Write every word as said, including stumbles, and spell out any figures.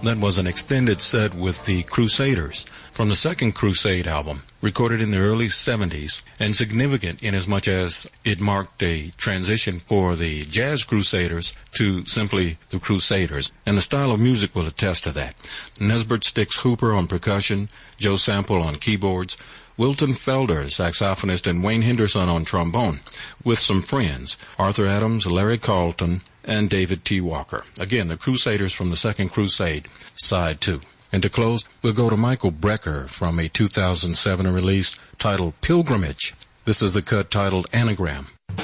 That was an extended set with the Crusaders from the Second Crusade album, recorded in the early seventies, and significant inasmuch as it marked a transition for the Jazz Crusaders to simply the Crusaders, and the style of music will attest to that. Nesbert Sticks Hooper on percussion, Joe Sample on keyboards, Wilton Felder, saxophonist, and Wayne Henderson on trombone, with some friends, Arthur Adams, Larry Carlton, and David T. Walker. Again, the Crusaders from the Second Crusade, side two. And to close, we'll go to Michael Brecker from a two thousand seven release titled Pilgrimage. This is the cut titled Anagram.